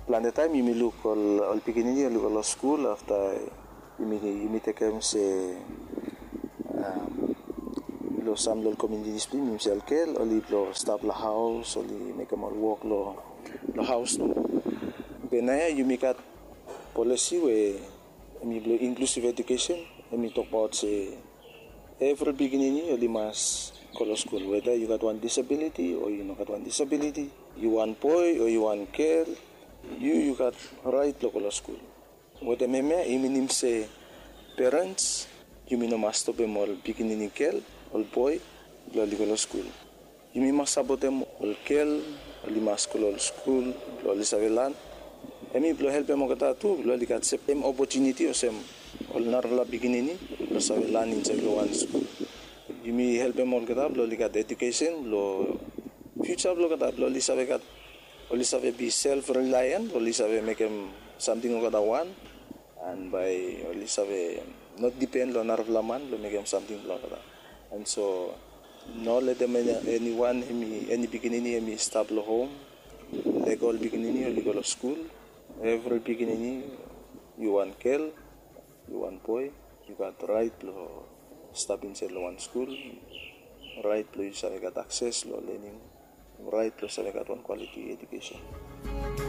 plan the time, you may look all beginning, you look all school after you may take them say lo some little community discipline, you say kel, or lo stop the house, or make them all walk lo house no. Then you make a policy where you inclusive education, and you talk about say every beginning you must go to school, whether you got one disability or you not got one disability, you want boy or you want girl, you got right to go to school. What the meme, you say parents, you mean no must stop them all beginning girl, all boy, go to school. You mean must support them all girl, all must go to school, all isavelan. I mean, help them get too, lo got same opportunity or same all narla beginning, lo savelan inside one school. You may help them all get up, lo got education, lo future lo get up, lo lisave be self-reliant, lo lisave make them something over the one, and by lisave not depend on narla man, lo make them something like that. And so, no let them anyone any beginning any stable home, legal beginning or legal school. Every beginning you want girl, you want boy, you got right to stop inside one school, right to you got access to learning, right to got one quality education.